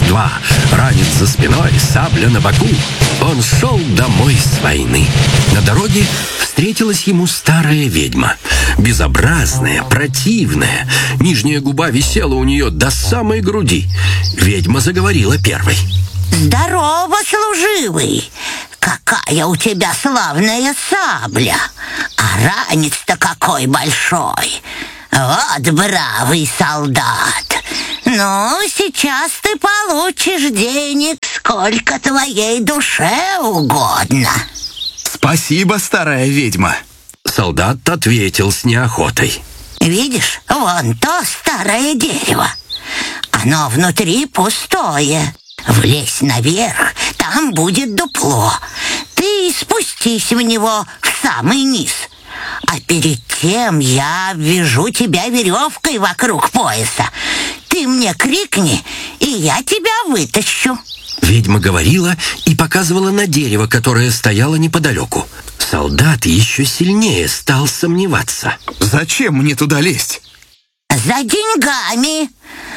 два, ранец за спиной, сабля на боку. Он шел домой с войны. На дороге встретилась ему старая ведьма. Безобразная, противная. Нижняя губа висела у нее до самой груди. Ведьма заговорила первой. «Здорово, служивый! Какая у тебя славная сабля! А ранец-то какой большой! Вот бравый солдат! Ну, сейчас ты получишь денег, сколько твоей душе угодно!» «Спасибо, старая ведьма!» Солдат ответил с неохотой. «Видишь, вон то старое дерево. Оно внутри пустое. Влезь наверх, там будет дупло. Ты спустись в него в самый низ. А перед тем я обвяжу тебя веревкой вокруг пояса. Ты мне крикни, и я тебя вытащу». Ведьма говорила и показывала на дерево, которое стояло неподалеку. Солдат еще сильнее стал сомневаться. «Зачем мне туда лезть?» «За деньгами.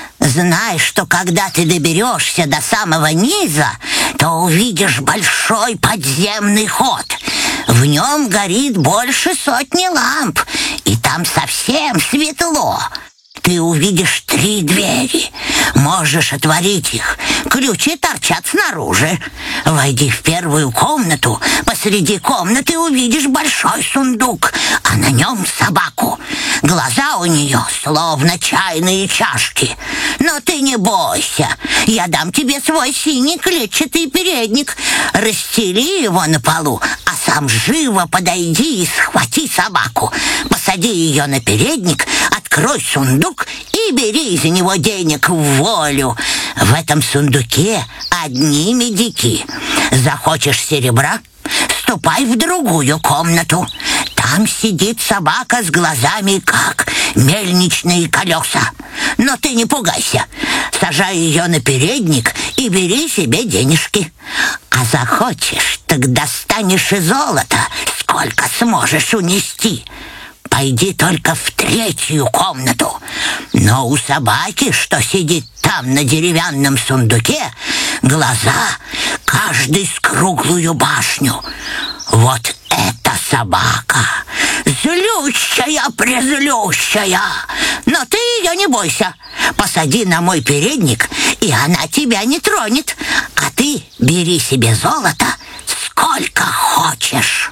Знай, что когда ты доберешься до самого низа, то увидишь большой подземный ход. В нем горит больше 100 ламп, и там совсем светло. Ты увидишь 3 двери. Можешь отворить их. Ключи торчат снаружи. Войди в первую комнату. Посреди комнаты увидишь большой сундук, а на нем собаку. Глаза у нее словно чайные чашки. Но ты не бойся. Я дам тебе свой синий клетчатый передник. Расстели его на полу, а сам живо подойди и схвати собаку. Посади ее на передник, открой сундук и бери из него денег в волю. В этом сундуке одни медики. Захочешь серебра? Ступай в другую комнату. Там сидит собака с глазами, как мельничные колеса. Но ты не пугайся. Сажай ее на передник и бери себе денежки. А захочешь, так достанешь и золото, сколько сможешь унести. Пойди только в 3-ю комнату. Но у собаки, что сидит там на деревянном сундуке, глаза каждый с круглую башню. Вот эта собака, злющая-презлющая. Но ты ее не бойся. Посади на мой передник, и она тебя не тронет. А ты бери себе золото сколько хочешь».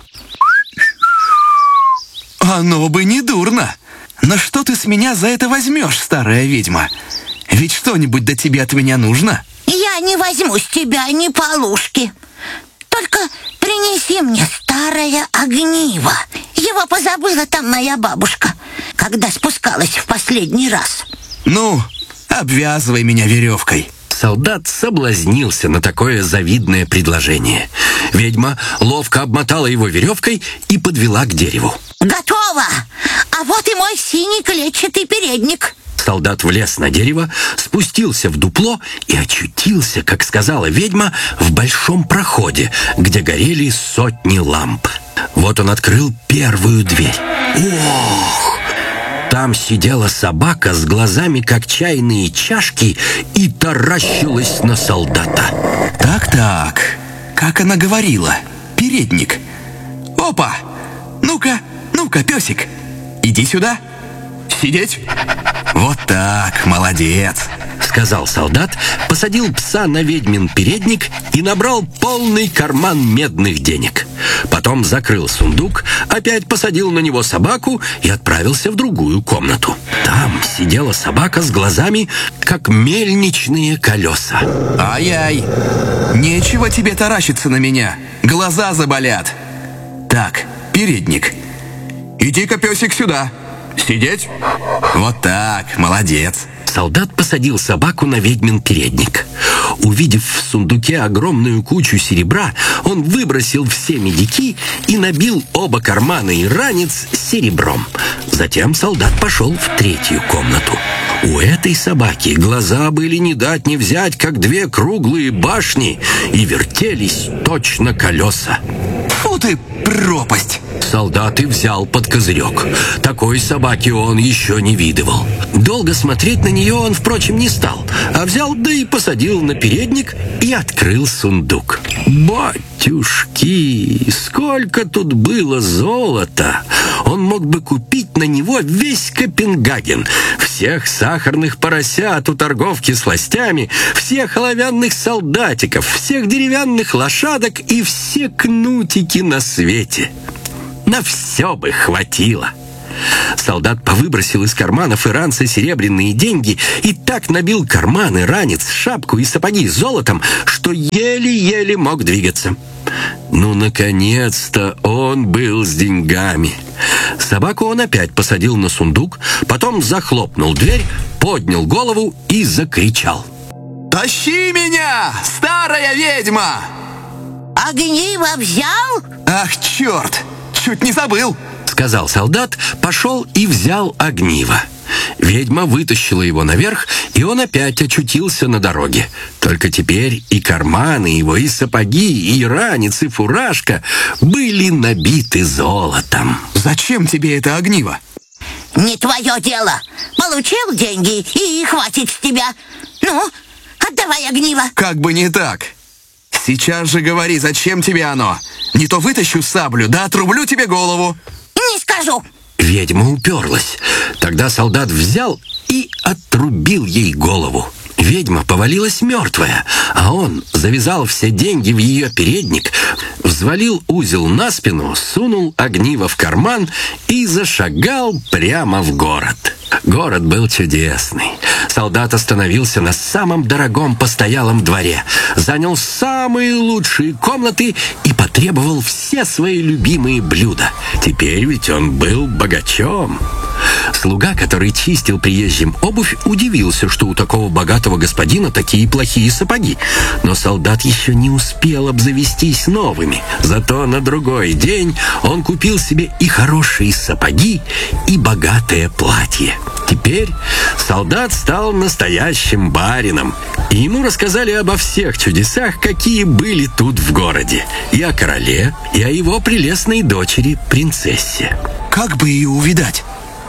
«Оно бы не дурно. Но что ты с меня за это возьмешь, старая ведьма? Ведь что-нибудь до тебе от меня нужно?» «Я не возьму с тебя ни полушки. Только принеси мне старое огниво. Его позабыла там моя бабушка, когда спускалась в последний раз». «Ну, обвязывай меня веревкой». Солдат соблазнился на такое завидное предложение. Ведьма ловко обмотала его веревкой и подвела к дереву. «Готово! А вот и мой синий клетчатый передник». Солдат влез на дерево, спустился в дупло и очутился, как сказала ведьма, в большом проходе, где горели 100 ламп. Вот он открыл первую дверь. Ох! Там сидела собака с глазами, как чайные чашки, и таращилась на солдата. Так, как она говорила? Передник. Опа! Ну-ка, песик, иди сюда. Сидеть. Вот так, молодец, сказал солдат, посадил пса на ведьмин передник и набрал полный карман медных денег. Потом закрыл сундук, опять посадил на него собаку и отправился в другую комнату. Там сидела собака с глазами, как мельничные колеса. Ай-ай, нечего тебе таращиться на меня, глаза заболят. Так, передник. Иди-ка, песик, сюда. Сидеть. Вот так, молодец. Солдат посадил собаку на ведьмин передник. Увидев в сундуке огромную кучу серебра, он выбросил все медики и набил оба кармана и ранец серебром. Затем солдат пошел в 3-ю комнату. У этой собаки глаза были не дать не взять, как 2 круглые башни, и вертелись точно колеса. «Фу! Фу ты, пропасть! Солдат и взял под козырек. Такой собаки он еще не видывал. Долго смотреть на нее он, впрочем, не стал, а взял, да и посадил на передник и открыл сундук. Батюшки, сколько тут было золота! Он мог бы купить на него весь Копенгаген, всех сахарных поросят у торговки сластями, всех оловянных солдатиков, всех деревянных лошадок и все кнутики на свете. На все бы хватило. Солдат повыбросил из карманов и ранца серебряные деньги и так набил карманы, ранец, шапку и сапоги золотом, что еле-еле мог двигаться. Ну, наконец-то он был с деньгами. Собаку он опять посадил на сундук, потом захлопнул дверь, поднял голову и закричал: «Тащи меня, старая ведьма!» Огниво взял? «Ах, черт! Чуть не забыл!» — сказал солдат, пошел и взял огниво. Ведьма вытащила его наверх, и он опять очутился на дороге. Только теперь и карманы его, и сапоги, и ранец, и фуражка были набиты золотом. «Зачем тебе это огниво?» Не твое дело. Получил деньги, и хватит с тебя. Ну, отдавай огниво. «Как бы не так! Сейчас же говори, зачем тебе оно? Не то вытащу саблю, да отрублю тебе голову!» Не скажу. Ведьма уперлась. Тогда солдат взял и отрубил ей голову. Ведьма повалилась мертвая, а он завязал все деньги в ее передник, взвалил узел на спину, сунул огниво в карман и зашагал прямо в город. Город был чудесный. Солдат остановился на самом дорогом постоялом дворе, занял самые лучшие комнаты и потребовал все свои любимые блюда. Теперь ведь он был богачом. Слуга, который чистил приезжим обувь, удивился, что у такого богатого господина такие плохие сапоги. Но солдат еще не успел обзавестись новыми. Зато на другой день он купил себе и хорошие сапоги, и богатое платье. Теперь солдат стал настоящим барином. И ему рассказали обо всех чудесах, какие были тут в городе. И о короле, и о его прелестной дочери, принцессе. «Как бы ее увидать?»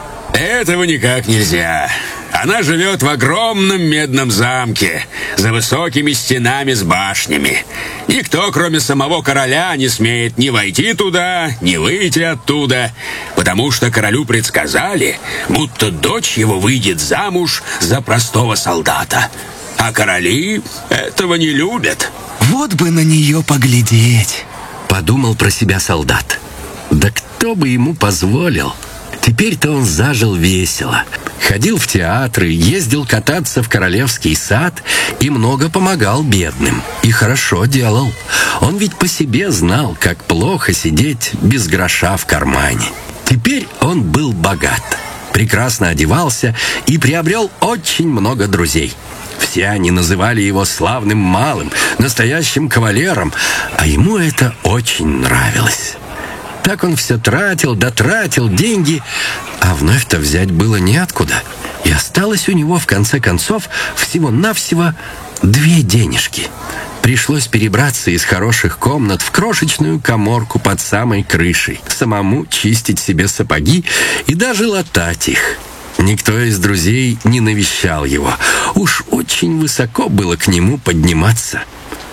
Этого никак нельзя. Она живет в огромном медном замке, за высокими стенами с башнями. Никто, кроме самого короля, не смеет ни войти туда, ни выйти оттуда, потому что королю предсказали, будто дочь его выйдет замуж за простого солдата. А короли этого не любят. «Вот бы на нее поглядеть!» — подумал про себя солдат. Да кто бы ему позволил? Теперь-то он зажил весело. Ходил в театры, ездил кататься в королевский сад и много помогал бедным. И хорошо делал. Он ведь по себе знал, как плохо сидеть без гроша в кармане. Теперь он был богат, прекрасно одевался и приобрел очень много друзей. Все они называли его славным малым, настоящим кавалером, а ему это очень нравилось. Так он все тратил, дотратил деньги, а вновь-то взять было неоткуда. И осталось у него, в конце концов, всего-навсего 2 денежки. Пришлось перебраться из хороших комнат в крошечную каморку под самой крышей, самому чистить себе сапоги и даже латать их. Никто из друзей не навещал его. Уж очень высоко было к нему подниматься.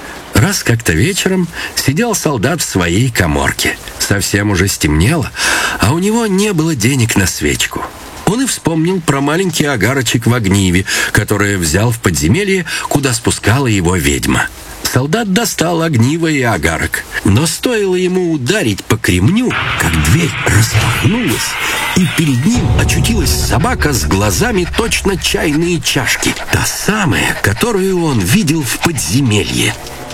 Раз как-то вечером сидел солдат в своей каморке. Совсем уже стемнело, а у него не было денег на свечку. Он и вспомнил про маленький огарочек в огниве, который взял в подземелье, куда спускала его ведьма. Солдат достал огниво и огарок, но стоило ему ударить по кремню, как дверь распахнулась, и перед ним очутилась собака с глазами точно чайные чашки. Та самая, которую он видел в подземелье.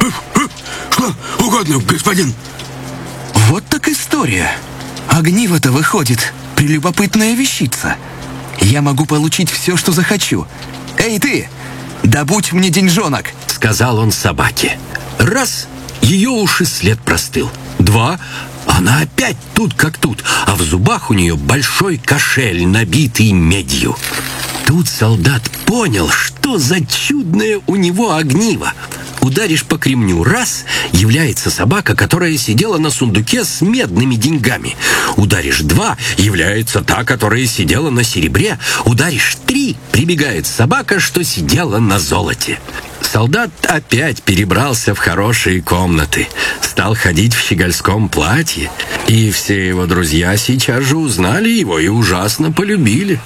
Что угодно, господин. Вот так история. Огниво-то выходит прелюбопытная вещица. Я могу получить все, что захочу. Эй ты, добудь мне деньжонок, сказал он собаке. Раз, ее уж и след простыл. 2, она опять тут как тут, а в зубах у нее большой кошель, набитый медью. Тут солдат понял, что за чудное у него огниво. Ударишь по кремню раз, является собака, которая сидела на сундуке с медными деньгами. Ударишь два, является та, которая сидела на серебре. Ударишь три, прибегает собака, что сидела на золоте. Солдат опять перебрался в хорошие комнаты, стал ходить в щегольском платье, и все его друзья сейчас же узнали его и ужасно полюбили.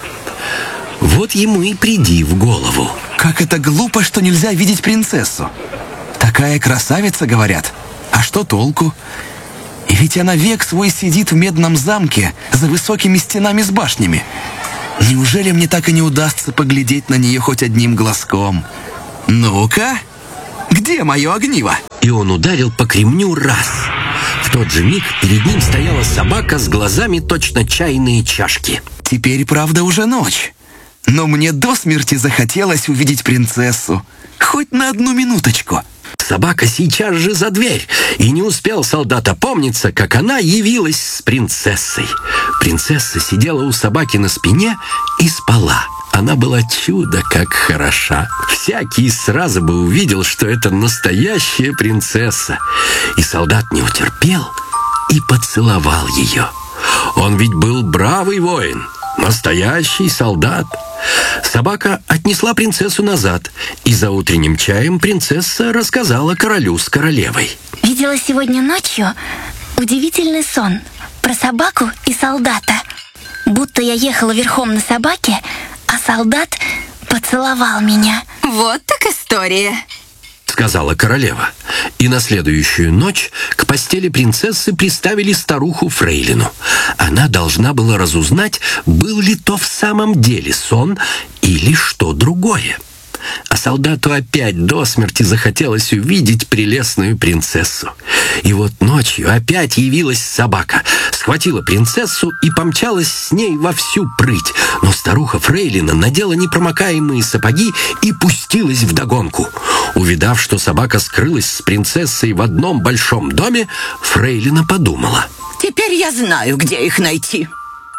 Вот ему и приди в голову. Как это глупо, что нельзя видеть принцессу. Такая красавица, говорят. А что толку? И ведь она век свой сидит в медном замке за высокими стенами с башнями. Неужели мне так и не удастся поглядеть на нее хоть одним глазком? Ну-ка, где мое огниво? И он ударил по кремню раз. В тот же миг перед ним стояла собака с глазами точно чайные чашки. Теперь, правда, уже ночь. Но мне до смерти захотелось увидеть принцессу. Хоть на одну минуточку. Собака сейчас же за дверь, и не успел солдат опомниться, как она явилась с принцессой. Принцесса сидела у собаки на спине и спала. Она была чудо как хороша. Всякий сразу бы увидел, что это настоящая принцесса. И солдат не утерпел и поцеловал ее. Он ведь был бравый воин, настоящий солдат. Собака отнесла принцессу назад, и за утренним чаем принцесса рассказала королю с королевой. Видела сегодня ночью удивительный сон про собаку и солдата. Будто я ехала верхом на собаке, а солдат поцеловал меня. Вот так история, сказала королева. И на следующую ночь к постели принцессы приставили старуху Фрейлину. Она должна была разузнать, был ли то в самом деле сон или что другое. А солдату опять до смерти захотелось увидеть прелестную принцессу. И вот ночью опять явилась собака, схватила принцессу и помчалась с ней во всю прыть. Но старуха Фрейлина надела непромокаемые сапоги и пустилась вдогонку. Увидав, что собака скрылась с принцессой в одном большом доме, Фрейлина подумала: Теперь я знаю, где их найти.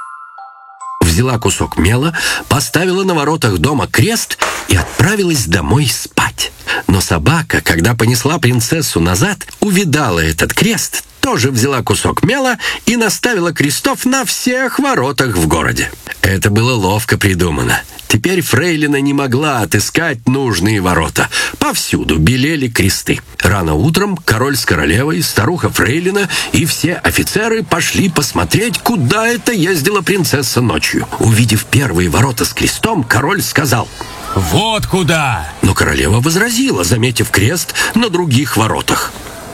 взяла кусок мела, поставила на воротах дома крест и отправилась домой спать. Но собака, когда понесла принцессу назад, увидала этот крест, тоже взяла кусок мела и наставила крестов на всех воротах в городе. Это было ловко придумано. Теперь Фрейлина не могла отыскать нужные ворота. Повсюду белели кресты. Рано утром король с королевой, старуха Фрейлина и все офицеры пошли посмотреть, куда это ездила принцесса ночью. Увидев первые ворота с крестом, король сказал: «Вот куда!» Но королева возразила, заметив крест на других воротах.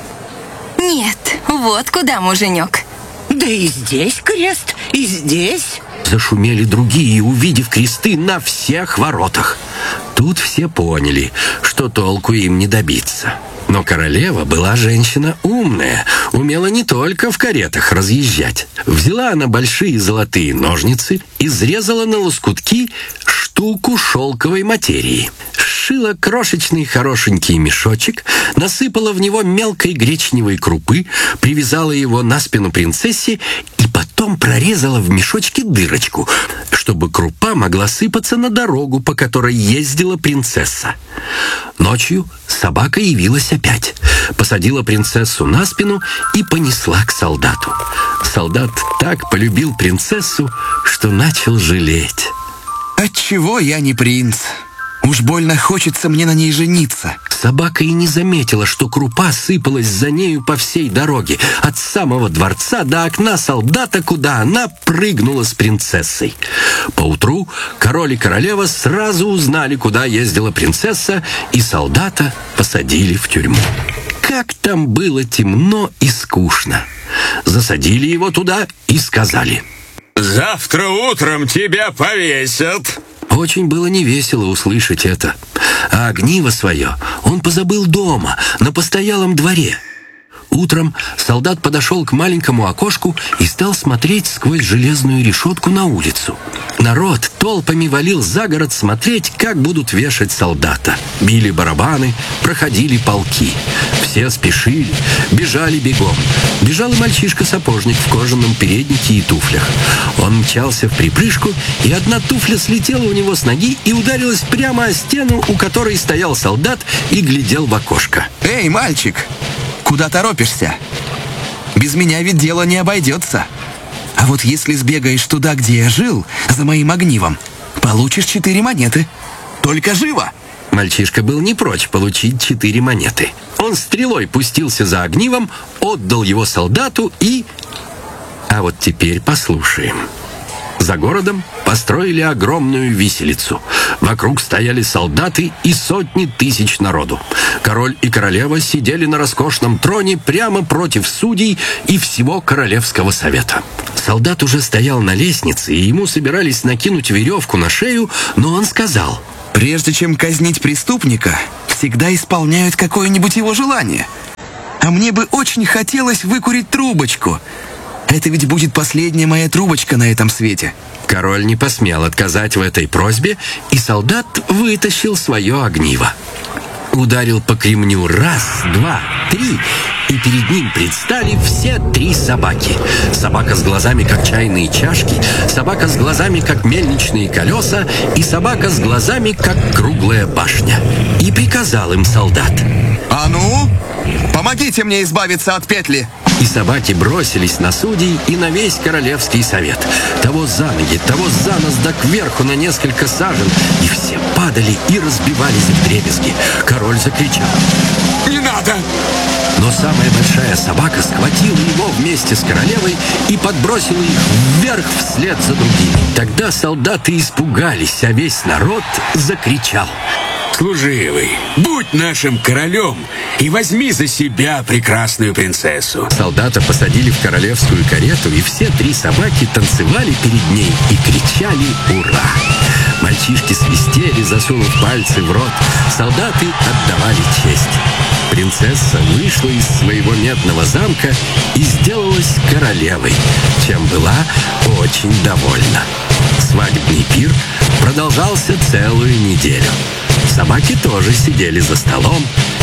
Нет, вот куда, муженек. Да и здесь крест, и здесь. Зашумели другие, увидев кресты на всех воротах. Тут все поняли, что толку им не добиться. Но королева была женщина умная, умела не только в каретах разъезжать. Взяла она большие золотые ножницы, изрезала на лоскутки штуку шелковой материи, сшила крошечный хорошенький мешочек, насыпала в него мелкой гречневой крупы, привязала его на спину принцессе и потом прорезала в мешочке дырочку, чтобы крупа могла сыпаться на дорогу, по которой ездила принцесса. Ночью собака явилась опять, посадила принцессу на спину и понесла к солдату. Солдат так полюбил принцессу, что начал жалеть. Отчего я не принц? Уж больно хочется мне на ней жениться. Собака и не заметила, что крупа сыпалась за нею по всей дороге, от самого дворца до окна солдата, куда она прыгнула с принцессой. Поутру король и королева сразу узнали, куда ездила принцесса, и солдата посадили в тюрьму. Как там было темно и скучно. Засадили его туда и сказали: «Завтра утром тебя повесят». Очень было невесело услышать это. А огниво свое он позабыл дома, на постоялом дворе. Утром солдат подошел к маленькому окошку и стал смотреть сквозь железную решетку на улицу. Народ толпами валил за город смотреть, как будут вешать солдата. Били барабаны, проходили полки. Все спешили, бежали бегом. Бежал и мальчишка-сапожник в кожаном переднике и туфлях. Он мчался в припрыжку, и одна туфля слетела у него с ноги и ударилась прямо о стену, у которой стоял солдат и глядел в окошко. «Эй, мальчик, куда торопишься? Без меня ведь дело не обойдется. А вот если сбегаешь туда, где я жил, за моим огнивом, получишь 4 монеты. Только живо!» Мальчишка был не прочь получить 4 монеты. Он стрелой пустился за огнивом, отдал его солдату и... А вот теперь послушаем. За городом построили огромную виселицу. Вокруг стояли солдаты и сотни тысяч народу. Король и королева сидели на роскошном троне прямо против судей и всего Королевского совета. Солдат уже стоял на лестнице, и ему собирались накинуть веревку на шею, но он сказал: «Прежде чем казнить преступника, всегда исполняют какое-нибудь его желание. А мне бы очень хотелось выкурить трубочку. Это ведь будет последняя моя трубочка на этом свете». Король не посмел отказать в этой просьбе, и солдат вытащил свое огниво. Ударил по кремню раз, два, три, и перед ним предстали все 3 собаки. Собака с глазами, как чайные чашки, собака с глазами, как мельничные колеса, и собака с глазами, как круглая башня. И приказал им солдат: «А ну, помогите мне избавиться от петли!» И собаки бросились на судей и на весь Королевский совет. Того за ноги, того за нос, да кверху на несколько сажен. И все падали и разбивались вдребезги. Король закричал: Не надо! Но самая большая собака схватила его вместе с королевой и подбросила их вверх вслед за другими. Тогда солдаты испугались, а весь народ закричал: Служивый, будь нашим королем и возьми за себя прекрасную принцессу. Солдата посадили в королевскую карету, и все 3 собаки танцевали перед ней и кричали «Ура!». Мальчишки свистели, засунув пальцы в рот. Солдаты отдавали честь. Принцесса вышла из своего медного замка и сделалась королевой, чем была очень довольна. Свадебный пир продолжался целую неделю. Собаки тоже сидели за столом